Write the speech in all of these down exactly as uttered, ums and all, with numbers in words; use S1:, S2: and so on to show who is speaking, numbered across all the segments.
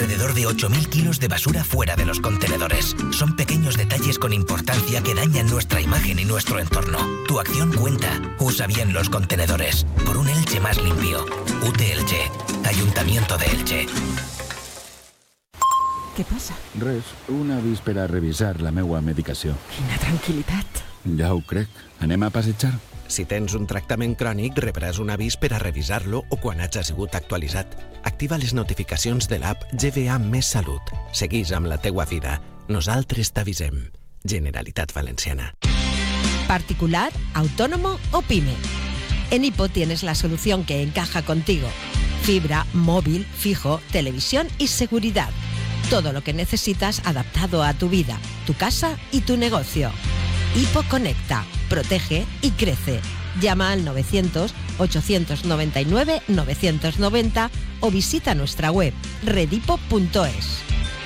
S1: alrededor de ocho mil kilos de basura fuera de los contenedores. Son pequeños detalles con importancia que dañan nuestra imagen y nuestro entorno. Tu acción cuenta. Usa bien los contenedores. Por un Elche más limpio. U T E Elche. Ayuntamiento de Elche.
S2: Què passa?
S3: Res, una avís per a revisar la meua medicació.
S2: Quina tranquil·litat.
S3: Ja ho crec. Anem a passejar?
S4: Si tens un tractament crònic, rebràs un avís per a revisar-lo o quan hagi sigut actualitzat. Activa les notificacions de l'app G V A Més Salut. Seguís amb la teua vida. Nosaltres t'avisem. Generalitat Valenciana.
S5: Particular, autónomo o pyme. En Hipo tienes la solución que encaja contigo. Fibra, móvil, fijo, televisión y seguridad. Todo lo que necesitas adaptado a tu vida, tu casa y tu negocio. Hipo Conecta, protege y crece. Llama al novecientos, ochocientos noventa y nueve, novecientos noventa o visita nuestra web redhipo punto es.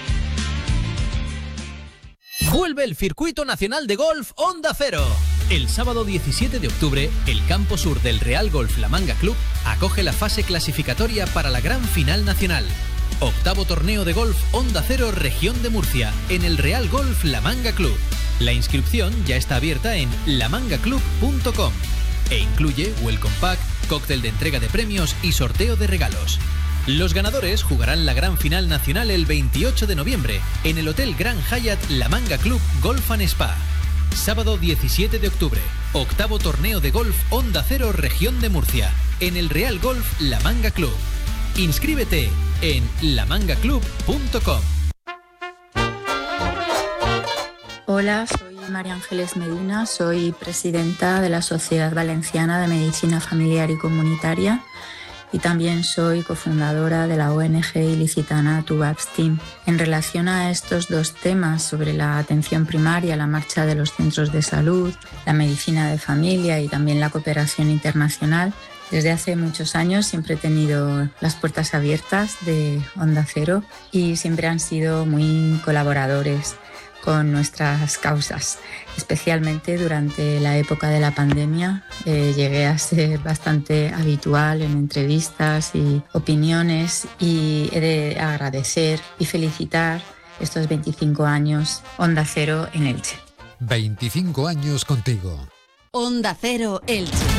S6: Vuelve el Circuito Nacional de Golf Onda Cero. El sábado diecisiete de octubre, el campo sur del Real Golf La Manga Club acoge la fase clasificatoria para la gran final nacional. Octavo torneo de golf Onda Cero Región de Murcia en el Real Golf La Manga Club. La inscripción ya está abierta en la manga club punto com e incluye welcome pack, cóctel de entrega de premios y sorteo de regalos. Los ganadores jugarán la gran final nacional el veintiocho de noviembre en el Hotel Grand Hyatt La Manga Club Golf and Spa. Sábado diecisiete de octubre, octavo torneo de golf Onda Cero Región de Murcia en el Real Golf La Manga Club. Inscríbete en la manga club punto com.
S7: Hola, soy María Ángeles Medina, soy presidenta de la Sociedad Valenciana de Medicina Familiar y Comunitaria y también soy cofundadora de la O N G ilicitana Tubabs Team. En relación a estos dos temas sobre la atención primaria, la marcha de los centros de salud, la medicina de familia y también la cooperación internacional, desde hace muchos años siempre he tenido las puertas abiertas de Onda Cero y siempre han sido muy colaboradores con nuestras causas, especialmente durante la época de la pandemia. Eh, llegué a ser bastante habitual en entrevistas y opiniones y he de agradecer y felicitar estos veinticinco años Onda Cero en Elche.
S8: veinticinco años contigo.
S5: Onda Cero Elche.